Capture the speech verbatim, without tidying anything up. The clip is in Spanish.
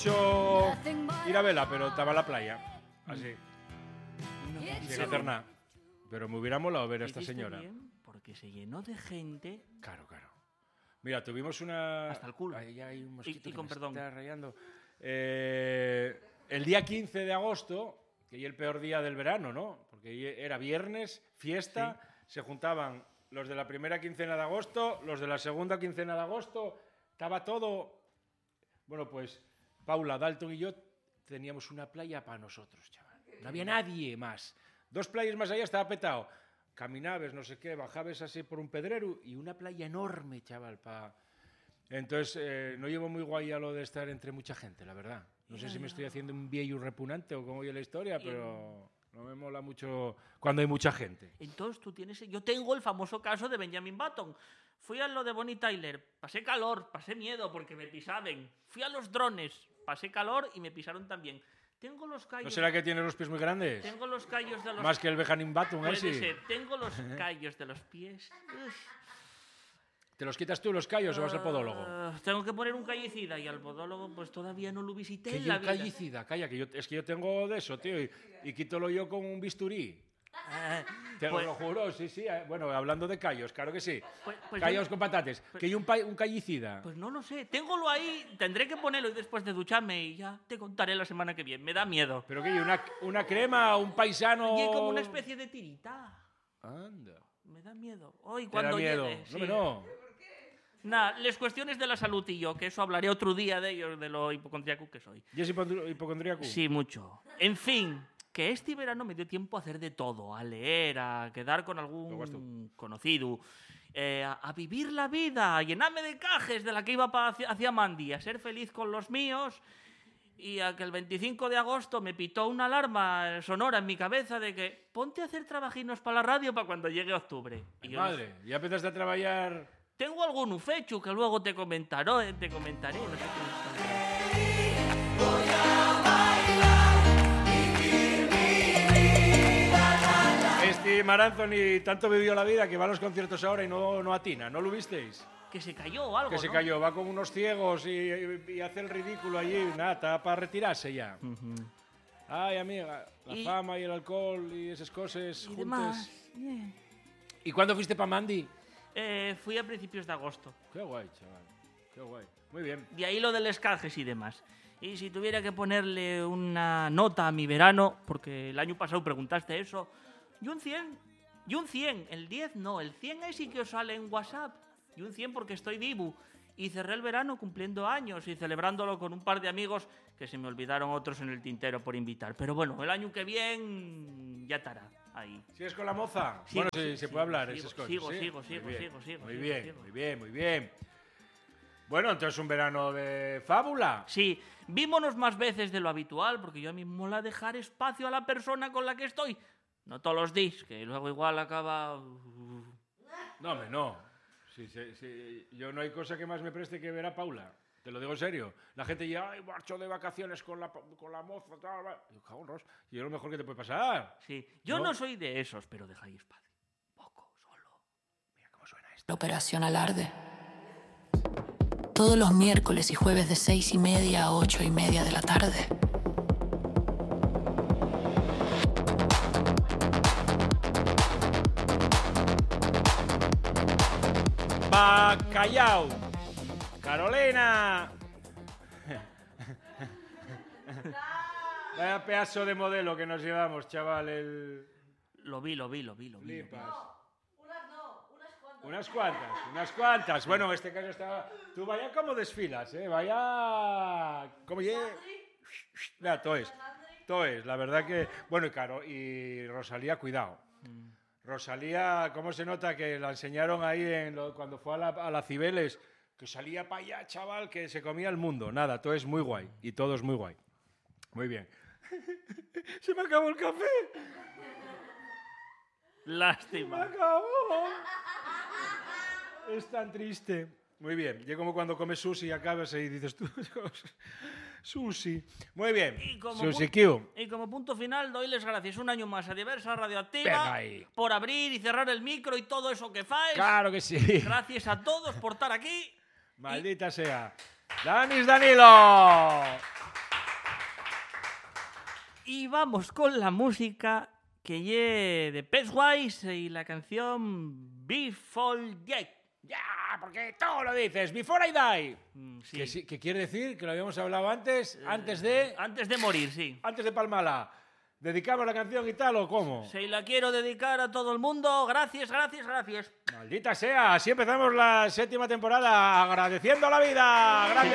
Yo ir a vela, pero estaba en la playa. Así. Sin hacer nada. Pero me hubiera molado ver a esta señora. Bien porque se llenó de gente. Claro, claro. Mira, tuvimos una... Hasta el culo. Ahí hay un mosquito Y, y que con me perdón. está rayando. Eh, el día quince de agosto, que es el peor día del verano, ¿no? Porque era viernes, fiesta, sí. Se juntaban los de la primera quincena de agosto, los de la segunda quincena de agosto, estaba todo... Bueno, pues Paula, Dalton y yo teníamos una playa para nosotros, chaval. No había nadie más. Dos playas más allá estaba petado. Caminabas, no sé qué, bajabas así por un pedrero y una playa enorme, chaval, para... Entonces, eh, no llevo muy guay a lo de estar entre mucha gente, la verdad. No sé si me estoy haciendo un viejo repugnante o cómo oye la historia, pero no me mola mucho cuando hay mucha gente. Entonces tú tienes... Yo tengo el famoso caso de Benjamin Button. Fui a lo de Bonnie Tyler, pasé calor, pasé miedo porque me pisaban. Fui a los drones, pasé calor y me pisaron también. Tengo los callos... ¿No será que tienes los pies muy grandes? Tengo los callos de los... Más que el Benjamin Button, Puede así. ser. Tengo los callos de los pies. Uf. ¿Te los quitas tú los callos uh, o vas al podólogo? Tengo que poner un callicida y al podólogo pues todavía no lo visité. ¿Qué en la un vida. callicida? Calla, que yo, es que yo tengo de eso, tío, y, y quítalo yo con un bisturí. Eh, Te pues, lo juro, sí, sí. Bueno, hablando de callos, claro que sí. Pues, pues callos yo, con patates. Pues, ¿Que hay un, pa, un callicida? Pues no lo sé. Téngolo ahí, tendré que ponerlo y después de ducharme y ya te contaré la semana que viene. Me da miedo. ¿Pero qué hay? ¿Una, una crema? ¿Un paisano? Y como una especie de tirita. Anda. Me da miedo. Hoy ¿Te cuando da miedo? llegue, No, sí. no. Nada, las cuestiones de la salud y yo, que eso hablaré otro día de ellos, de lo hipocondríaco que soy. ¿Y es hipocondríaco? Sí, mucho. En fin, que este verano me dio tiempo a hacer de todo, a leer, a quedar con algún conocido, eh, a, a vivir la vida, a llenarme de cajes de la que iba pa hacia, hacia Mandy, a ser feliz con los míos y a que el veinticinco de agosto me pitó una alarma sonora en mi cabeza de que ponte a hacer trabajinos para la radio para cuando llegue octubre. Y yo madre, no... ¿ya empezaste a trabajar...? Tengo algún ufechu que luego te comentaré, te comentaré, no sé qué. Voy a bailar, vivir mi vida. Este Mar Anthony tanto vivió la vida que va a los conciertos ahora y no, no atina, ¿no lo visteis? Que se cayó o algo, Que se ¿no? cayó, va con unos ciegos y, y, y hace el ridículo allí, nada, está para retirarse ya. Uh-huh. Ay, amiga, la y, fama y el alcohol y esas cosas y juntas. Demás. Yeah. ¿Y cuándo fuiste para Mandy? Eh, fui a principios de agosto. Qué guay, chaval. Qué guay. Muy bien. De ahí lo de los cajes y demás. Y si tuviera que ponerle una nota a mi verano, porque el año pasado preguntaste eso, y un cien. Y un cien. El diez no. El cien es sí que os sale en WhatsApp. Y un cien porque estoy vivo. Y cerré el verano cumpliendo años y celebrándolo con un par de amigos que se me olvidaron otros en el tintero por invitar. Pero bueno, el año que viene ya estará. Ahí. ¿Sigues con la moza? Sigo, bueno, sí, sigo, se puede hablar sigo, esas cosas. Sigo, ¿sí? sigo, sigo, muy sigo, sigo. Muy sigo, bien, sigo. muy bien, muy bien. Bueno, entonces un verano de fábula. Sí, vímonos más veces de lo habitual, porque yo a mí me mola dejar espacio a la persona con la que estoy. No todos los días, que luego igual acaba... No, hombre, no. Sí, sí, sí. Yo no hay cosa que más me preste que ver a Paula. Te lo digo en serio. La gente ya, ay, marcho de vacaciones con la, con la moza, tal, tal. Yo, cago en ros. Y es lo mejor que te puede pasar. Sí, yo no, no soy de esos, pero dejáis espacio. Poco, solo. Mira cómo suena esto. Operación Alarde. Todos los miércoles y jueves de seis y media a ocho y media de la tarde. Bacallao. Carolina. Vaya pedazo de modelo que nos llevamos, chaval. El... Lo vi, lo vi, lo vi, lo vi. Flipas. No, unas no, unas cuantas. Unas cuantas, unas cuantas. Bueno, en este caso está... Tú vaya como desfilas, ¿eh? Vaya... Como ye... Mira, todo es. Todo es, la verdad que... Bueno, y Caro, y Rosalía, cuidado. Mm. Rosalía, ¿cómo se nota que la enseñaron ahí en lo, cuando fue a la, a la Cibeles? Que salía para allá, chaval, que se comía el mundo. Nada, todo es muy guay. Y todo es muy guay. Muy bien. Se me acabó el café. Lástima. Se me acabó. Es tan triste. Muy bien. Y como cuando comes sushi y acabas y dices tú... Sushi. Muy bien. Y como, Sushi punto, Q. y como punto final, doy les gracias un año más a Diversa Radioactiva por abrir y cerrar el micro y todo eso que fáis. Claro que sí. Gracias a todos por estar aquí. Maldita y... sea. ¡Danis Danilo! vamos con la música que lle de Pennywise y la canción Before Jack. Ya, porque todo lo dices. Before I die. Mm, sí. Que, sí- que quiere decir, que lo habíamos hablado antes, antes de... Antes de morir, sí. Antes de Palmala. ¿Dedicamos la canción y tal o cómo? Se la quiero dedicar a todo el mundo. Gracias, gracias, gracias. Maldita sea, así empezamos la séptima temporada agradeciendo la vida. Gracias.